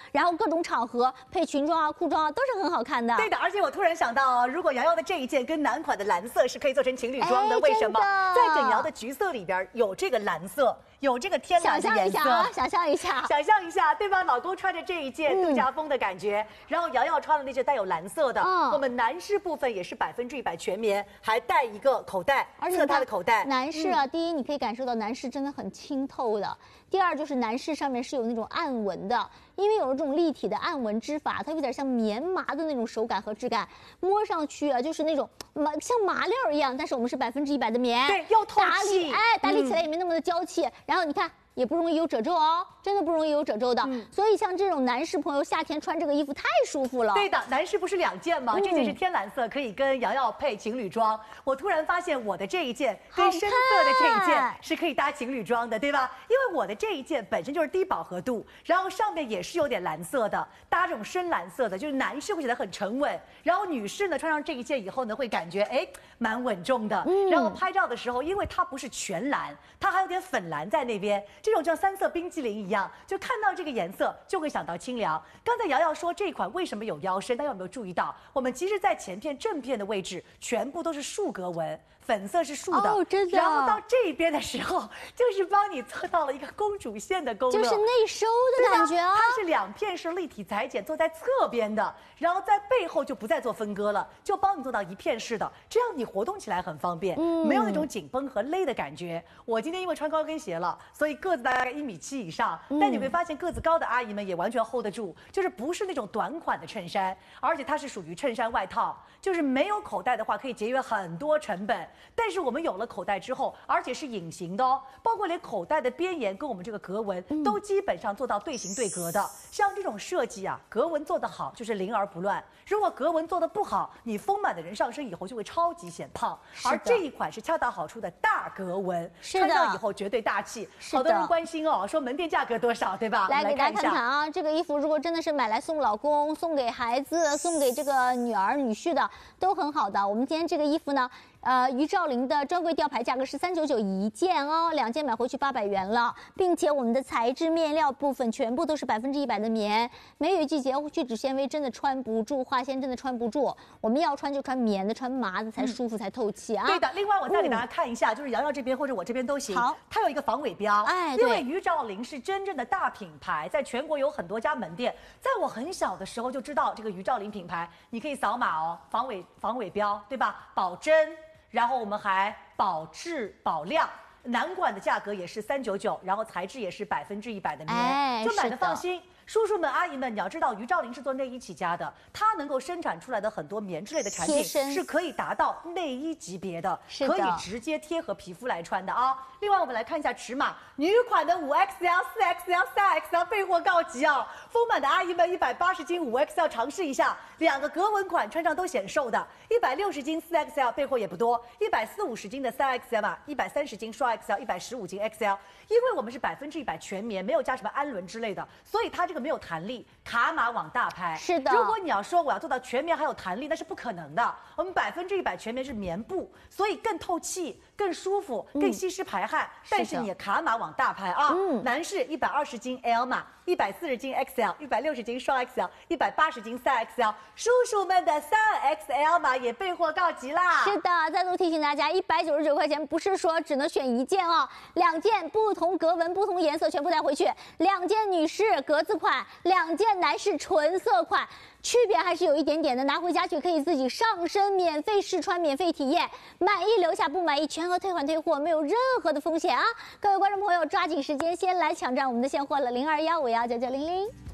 然后各种场合配裙装啊、裤装啊都是很好看的。 对的，而且我突然想到，如果瑶瑶的这一件跟男款的蓝色是可以做成情侣装的，为什么？在整瑶的橘色里边有这个蓝色，有这个天蓝的颜色。 想象一下， 想象一下，对吧？老公穿着这一件度假风的感觉，然后瑶瑶穿的那件带有蓝色的，我们男士部分也是100%全棉，还带一个口袋， 而且它的口袋。 男士啊，第一你可以感受到男士真的很清透的，第二就是男士上面是有那种暗纹的，因为有这种立体的暗纹织法，它有点像棉麻的那种手感和质感，摸上去啊就是那种像麻料一样，但是我们是100%的棉， 对，又透气， 打理起来也没那么的娇气，然后你看。也不容易有褶皱哦，真的不容易有褶皱的。所以像这种男士朋友夏天穿这个衣服太舒服了。 对的，男士不是2件吗？这件是天蓝色，可以跟瑶瑶配情侣装。我突然发现我的这一件跟深色的这一件是可以搭情侣装的，对吧？因为我的这一件本身就是低饱和度，然后上面也是有点蓝色的，搭这种深蓝色的，就是男士会觉得很沉稳，然后女士呢穿上这一件以后呢，会感觉蛮稳重的。然后拍照的时候，因为它不是全蓝，它还有点粉蓝在那边。这种像3色冰激凌一样，就看到这个颜色就会想到清凉。刚才瑶瑶说这款为什么有腰身，大家有没有注意到？我们其实，在前片正片的位置全部都是竖格纹，粉色是竖的， 真的。 然后到这边的时候，就是帮你做到了一个公主线的勾勒， 就是内收的感觉啊。 它是2片是立体裁剪做在侧边的，然后在背后就不再做分割了，就帮你做到1片式的，这样你活动起来很方便，没有那种紧绷和勒的感觉。我今天因为穿高跟鞋了，所以个子大概1.7米以上，但你会发现个子高的阿姨们也完全 hold 得住，就是不是那种短款的衬衫，而且它是属于衬衫外套，就是没有口袋的话可以节约很多成本。但是我们有了口袋之后，而且是隐形的哦，包括连口袋的边沿跟我们这个格纹都基本上做到对形对格的。像这种设计啊，格纹做得好就是灵而不乱，如果格纹做得不好，你丰满的人上身以后就会超级显胖。而这一款是恰到好处的大格纹，穿上以后绝对大气。好多人关心哦，说门店价格多少，对吧？ 来给大家看看啊，这个衣服如果真的是买来送老公、送给孩子、送给这个女儿、女婿的，都很好的。我们今天这个衣服呢，于兆麟的专柜吊牌价格是399一件哦，2件买回去800元了，并且我们的材质面料部分全部都是100%的棉。梅雨季节聚酯纤维真的穿不住，化纤真的穿不住，我们要穿就穿棉的、穿麻的才舒服、才透气啊。 对的，另外我再给大家看一下，就是瑶瑶这边或者我这边都行。好，它有一个防伪标，因为于兆麟是真正的大品牌，在全国有很多家门店。在我很小的时候就知道这个于兆麟品牌，你可以扫码哦，防伪标，对吧？保真。然后我们还保质保量，男款的价格也是399，然后材质也是100%的棉，就买的放心。叔叔们、阿姨们，你要知道，于兆麟是做内衣起家的，它能够生产出来的很多棉质类的产品是可以达到内衣级别的，可以直接贴合皮肤来穿的啊。另外，我们来看一下尺码，女款的5XL、4XL、3XL 备货告急啊！丰满的阿姨们180斤5XL尝试一下，2个格纹款穿上都显瘦的，160斤4XL 备货也不多，140-150斤的3XL 嘛，130斤双 XL，115斤 XL。因为我们是100%全棉，没有加什么氨纶之类的，所以它这个没有弹力，卡码往大拍。 是的。 如果你要说我要做到全棉还有弹力，那是不可能的。我们100%全棉是棉布，所以更透气、更舒服、更吸湿排汗。但是你也卡码往大拍啊！男士120斤 L 码，140斤 XL，160斤双 XL，180斤3XL。叔叔们的3XL 码也备货告急啦！ 是的，再度提醒大家，199块钱不是说只能选1件哦，2件不同格纹、不同颜色全部带回去，2件女士格子款，2件男士纯色款。区别还是有一点点的，拿回家去可以自己上身免费试穿、免费体验，满意留下，不满意全额退款退货，没有任何的风险啊！各位观众朋友，抓紧时间先来抢占我们的现货了，0215199900。